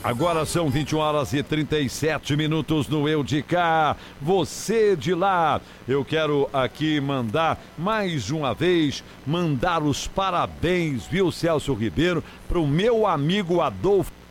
Agora são 21h37 no Eu de Cá, você de lá. Eu quero aqui mandar, mais uma vez, mandar os parabéns, viu, Celso Ribeiro, para o meu amigo Adolfo